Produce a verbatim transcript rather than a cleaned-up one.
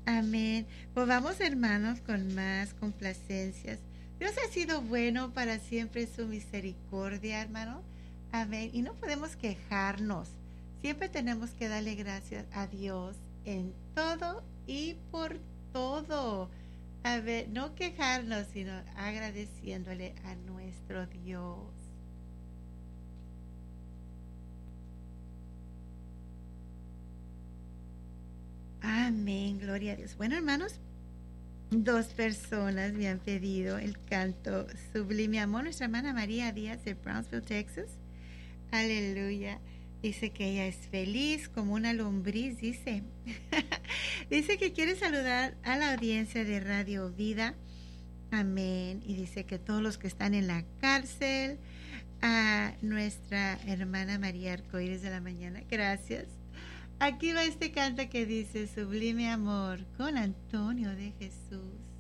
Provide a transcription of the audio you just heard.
Amén. Pues vamos, hermanos, con más complacencias. Dios ha sido bueno para siempre, su misericordia, hermano. Amén. Y no podemos quejarnos. Siempre tenemos que darle gracias a Dios en todo y por todo. A ver, no quejarnos, sino agradeciéndole a nuestro Dios. Amén, gloria a Dios. Bueno, hermanos, dos personas me han pedido el canto Sublime Amor. Nuestra hermana María Díaz de Brownsville, Texas. Aleluya. Dice que ella es feliz como una lombriz, dice. Dice que quiere saludar a la audiencia de Radio Vida. Amén. Y dice que todos los que están en la cárcel, a nuestra hermana María Arcoíris de la Mañana. Gracias. Aquí va este canto que dice Sublime Amor con Antonio de Jesús.